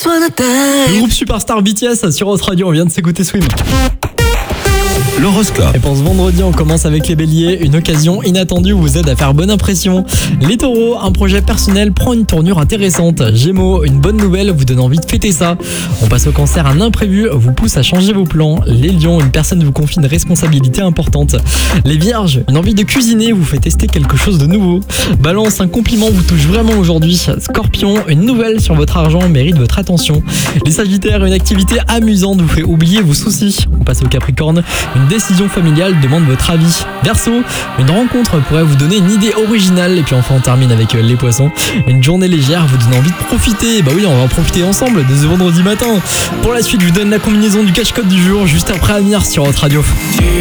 Le groupe Superstar BTS sur Hot Radio, on vient de s'écouter Swim. L'horoscope. Et pour ce vendredi, on commence avec les béliers. Une occasion inattendue vous aide à faire bonne impression. Les taureaux, un projet personnel prend une tournure intéressante. Gémeaux, une bonne nouvelle vous donne envie de fêter ça. On passe au cancer, un imprévu vous pousse à changer vos plans. Les lions, une personne vous confie une responsabilité importante. Les vierges, une envie de cuisiner vous fait tester quelque chose de nouveau. Balance, un compliment vous touche vraiment aujourd'hui. Scorpion, une nouvelle sur votre argent mérite votre attention. Les sagittaires, une activité amusante vous fait oublier vos soucis. On passe au capricorne, une décision familiale demande votre avis. Verseau, une rencontre pourrait vous donner une idée originale. Et puis enfin on termine avec les poissons. Une journée légère vous donne envie de profiter. Bah oui, on va en profiter ensemble de ce vendredi matin. Pour la suite, je vous donne la combinaison du cache-code du jour juste après Amir sur Hot Radio.